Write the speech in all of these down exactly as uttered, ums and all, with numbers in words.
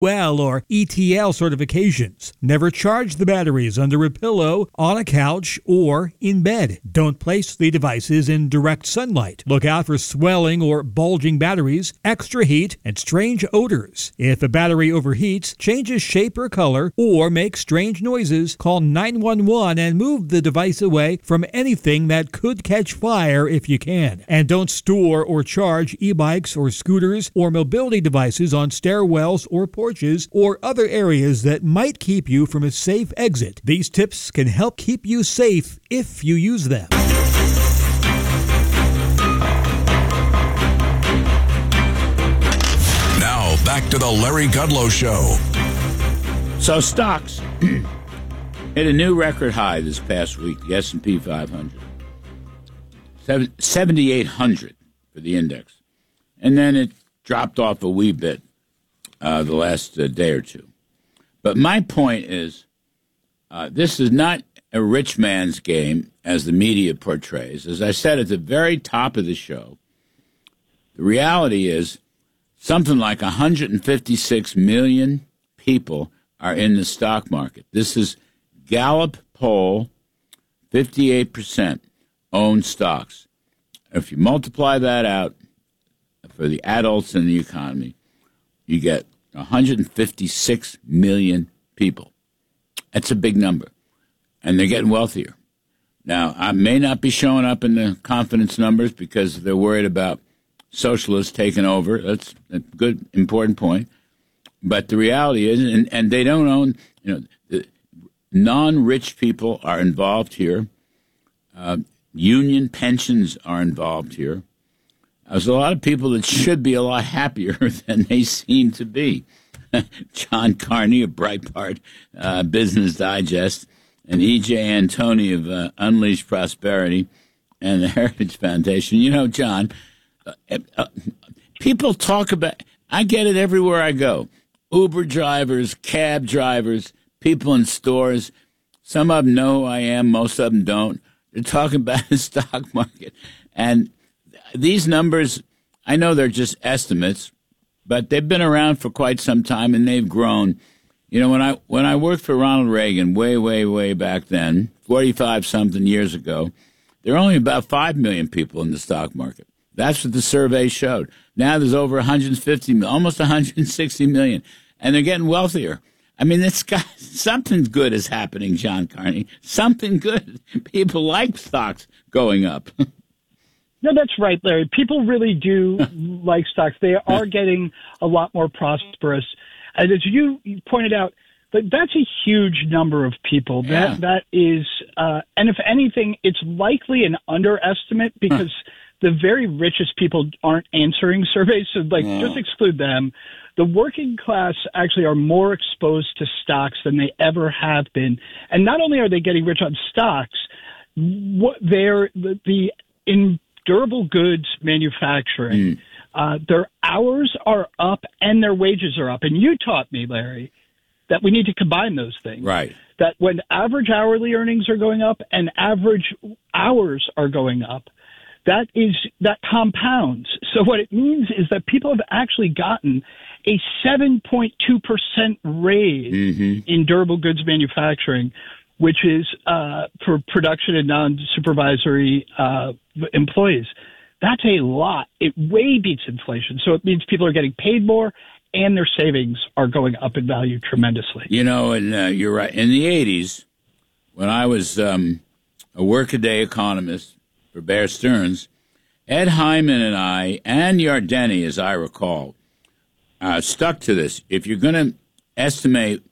Well or E T L certifications. Never charge the batteries under a pillow, on a couch, or in bed. Don't place the devices in direct sunlight. Look out for swelling or bulging batteries, extra heat, and strange odors. If a battery overheats, changes shape or color, or makes strange noises, call nine one one and move the device away from anything that could catch fire if you can. And don't store or charge e-bikes or scooters or mobility devices on stairwells or porches or other areas that might keep you from a safe exit. These tips can help keep you safe if you use them. Now, back to the Larry Kudlow Show. So stocks hit a new record high this past week, the S and P five hundred. seventy-eight hundred for the index. And then it dropped off a wee bit uh, the last uh, day or two. But my point is, uh, this is not a rich man's game, as the media portrays. As I said at the very top of the show, the reality is something like one hundred fifty-six million people are in the stock market. This is Gallup poll, fifty-eight percent own stocks. If you multiply that out for the adults in the economy, you get one hundred fifty-six million people. That's a big number. And they're getting wealthier. Now, I may not be showing up in the confidence numbers because they're worried about socialists taking over. That's a good, important point. But the reality is, and, and they don't own, you know, the non-rich people are involved here. Uh, union pensions are involved here. There's a lot of people that should be a lot happier than they seem to be. John Carney of Breitbart, uh, Business Digest, and E J Antoni of uh, Unleashed Prosperity and the Heritage Foundation. You know, John, uh, uh, people talk about, I get it everywhere I go. Uber drivers, cab drivers, people in stores. Some of them know who I am, most of them don't. They're talking about the stock market. And these numbers, I know they're just estimates, but they've been around for quite some time, and they've grown. You know, when I when I worked for Ronald Reagan way, way, way back then, forty-five-something years ago, there were only about five million people in the stock market. That's what the survey showed. Now there's over one hundred fifty million, almost one hundred sixty million, and they're getting wealthier. I mean, this guy, something good is happening, John Carney. Something good. People like stocks going up. No, that's right, Larry. People really do like stocks. They are getting a lot more prosperous. And as you pointed out, but that's a huge number of people. Yeah. That That is, uh, and if anything, it's likely an underestimate because huh. the very richest people aren't answering surveys. So, like, yeah. just exclude them. The working class actually are more exposed to stocks than they ever have been. And not only are they getting rich on stocks, what they're the, the in durable goods manufacturing, mm. uh, their hours are up and their wages are up. And you taught me, Larry, that we need to combine those things. Right. That when average hourly earnings are going up and average hours are going up, that is that compounds. So what it means is that people have actually gotten a seven point two percent raise mm-hmm. in durable goods manufacturing, which is uh, for production and non-supervisory uh, employees. That's a lot. It way beats inflation. So it means people are getting paid more and their savings are going up in value tremendously. You know, and uh, you're right. In the eighties, when I was um, a workaday economist for Bear Stearns, Ed Hyman and I, and Yardeni, as I recall, uh, stuck to this. If you're going to estimate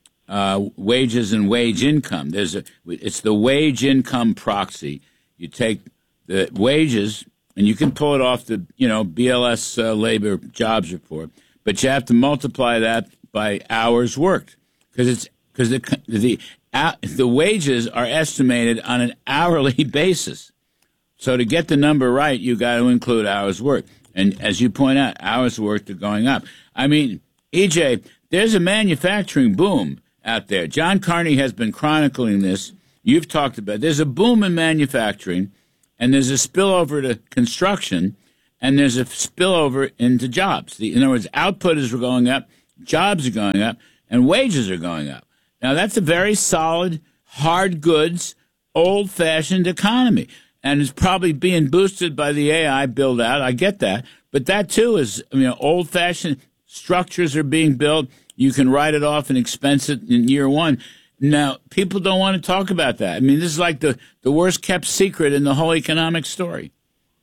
uh, wages and wage income, there's a it's the wage income proxy. You take the wages, and you can pull it off the you know B L S uh, labor jobs report, but you have to multiply that by hours worked because it's because the the uh, the wages are estimated on an hourly basis. So to get the number right, you got to include hours worked. And as you point out, hours worked are going up. I mean, E J, there's a manufacturing boom out there. John Carney has been chronicling this. You've talked about it. There's a boom in manufacturing, and there's a spillover to construction, and there's a spillover into jobs. The, in other words, output is going up, jobs are going up, and wages are going up. Now, that's a very solid, hard goods, old-fashioned economy, and it's probably being boosted by the A I build-out. I get that. But that, too, is, you know, old-fashioned structures are being built. You can write it off and expense it in year one. Now, people don't want to talk about that. I mean, this is like the, the worst-kept secret in the whole economic story.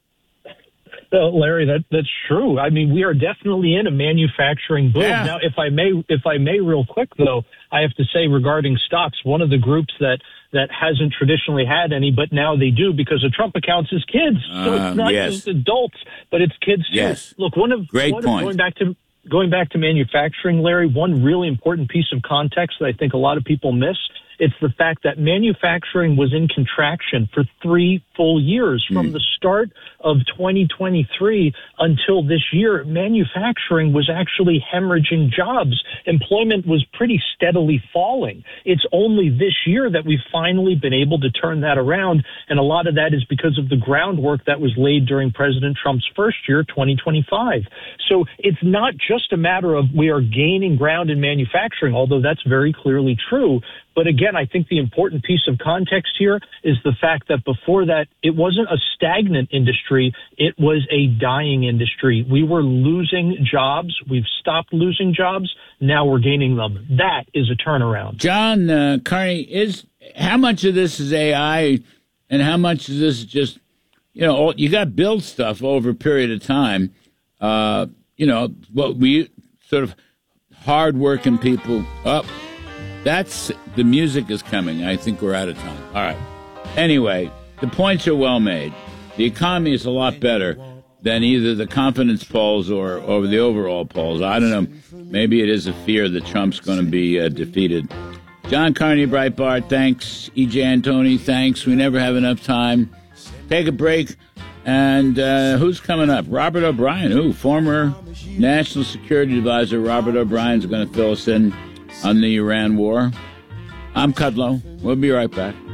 Uh, Larry, that that's true. I mean, we are definitely in a manufacturing boom. Yeah. Now, if I may, if I may, real quick though, I have to say regarding stocks, one of the groups that that hasn't traditionally had any, but now they do because of Trump accounts is kids. So Uh, it's not yes. just adults, but it's kids too. Yes. Look, one of Great one point. Of, going back to going back to manufacturing, Larry, one really important piece of context that I think a lot of people miss. It's the fact that manufacturing was in contraction for three full years. From Mm. the start of twenty twenty-three until this year, manufacturing was actually hemorrhaging jobs. Employment was pretty steadily falling. It's only this year that we've finally been able to turn that around, and a lot of that is because of the groundwork that was laid during President Trump's first year, twenty twenty-five. So it's not just a matter of we are gaining ground in manufacturing, although that's very clearly true. But again, I think the important piece of context here is the fact that before that, it wasn't a stagnant industry. It was a dying industry. We were losing jobs. We've stopped losing jobs. Now we're gaining them. That is a turnaround. John uh, Carney, is how much of this is A I and how much of this is just, you know, you got to build stuff over a period of time. Uh, you know, what we sort of hard-working people up. That's the music is coming. I think we're out of time. All right. Anyway, the points are well made. The economy is a lot better than either the confidence polls or, or the overall polls. I don't know. Maybe it is a fear that Trump's going to be uh, defeated. John Carney, Breitbart, thanks. E J Antoni, thanks. We never have enough time. Take a break. And uh, who's coming up? Robert O'Brien. Ooh, former National Security Advisor Robert O'Brien's going to fill us in on the Iran war. I'm Kudlow. We'll be right back.